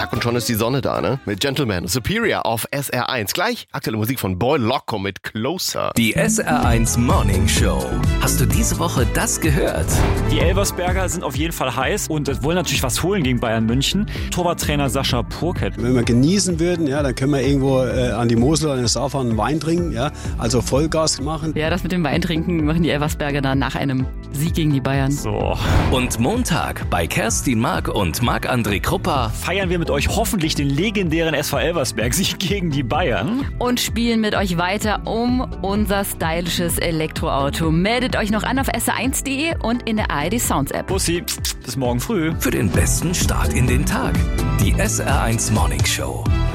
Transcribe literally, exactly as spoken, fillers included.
Zack, und schon ist die Sonne da, ne? Mit Gentleman Superior auf S R eins. Gleich aktuelle Musik von Boy Loco mit Closer. Die S R eins Morning Show. Hast du diese Woche das gehört? Die Elversberger sind auf jeden Fall heiß und wollen natürlich was holen gegen Bayern München. Torwarttrainer Sascha Purkett. Wenn wir genießen würden, ja, dann können wir irgendwo äh, an die Mosel oder an den Saar fahren, einen Wein trinken, ja, also Vollgas machen. Ja, das mit dem Wein trinken machen die Elversberger dann nach einem Sieg gegen die Bayern. So. Und Montag bei Kerstin Mark und Marc-André Kruppa Feiern wir mit euch hoffentlich den legendären S V Elversberg-Sieg gegen die Bayern. Und spielen mit euch weiter um unser stylisches Elektroauto. Meldet euch noch an auf S R eins punkt de und in der A R D Sounds App. Bussi, bis morgen früh. für den besten Start in den Tag. Die S R eins Morning Show.